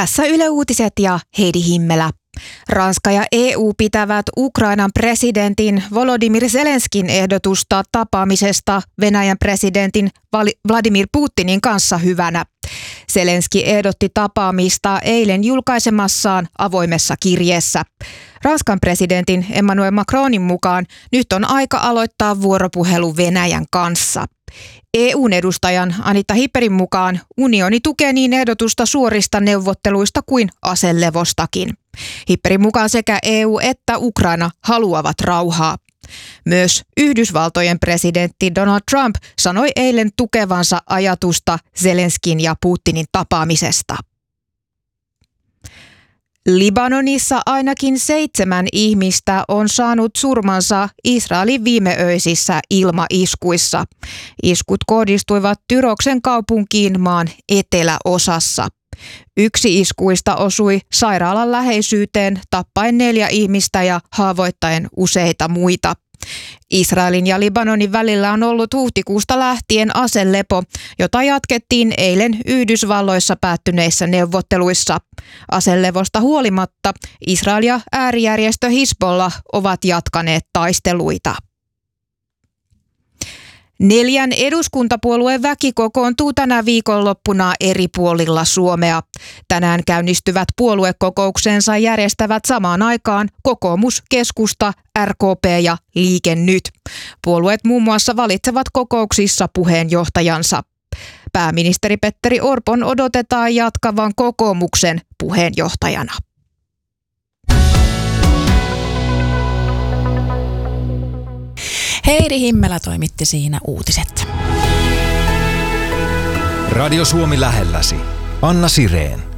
Tässä Yle Uutiset ja Heidi Himmelä. Ranska ja EU pitävät Ukrainan presidentin Volodymyr Zelenskin ehdotusta tapaamisesta Venäjän presidentin Vladimir Putinin kanssa hyvänä. Zelenski ehdotti tapaamista eilen julkaisemassaan avoimessa kirjeessä. Ranskan presidentin Emmanuel Macronin mukaan nyt on aika aloittaa vuoropuhelu Venäjän kanssa. EU:n edustajan Anita Hipperin mukaan unioni tukee niin ehdotusta suorista neuvotteluista kuin aselevostakin. Hipperin mukaan sekä EU että Ukraina haluavat rauhaa. Myös Yhdysvaltojen presidentti Donald Trump sanoi eilen tukevansa ajatusta Zelenskin ja Putinin tapaamisesta. Libanonissa ainakin 7 ihmistä on saanut surmansa Israelin viimeöisissä ilmaiskuissa. Iskut kohdistuivat Tyroksen kaupunkiin maan eteläosassa. Yksi iskuista osui sairaalan läheisyyteen tappaen 4 ihmistä ja haavoittaen useita muita. Israelin ja Libanonin välillä on ollut huhtikuusta lähtien aselepo, jota jatkettiin eilen Yhdysvalloissa päättyneissä neuvotteluissa. Aselevosta huolimatta Israel ja äärijärjestö Hizbollah ovat jatkaneet taisteluita. 4 eduskuntapuolueen väki kokoontuu tänä viikonloppuna eri puolilla Suomea. Tänään käynnistyvät puoluekokouksensa järjestävät samaan aikaan kokoomus, keskusta, RKP ja Liike Nyt. Puolueet muun muassa valitsevat kokouksissa puheenjohtajansa. Pääministeri Petteri Orpon odotetaan jatkavan kokoomuksen puheenjohtajana. Heidi Himmelä toimitti siinä uutiset. Radio Suomi lähelläsi. Anna Sireen.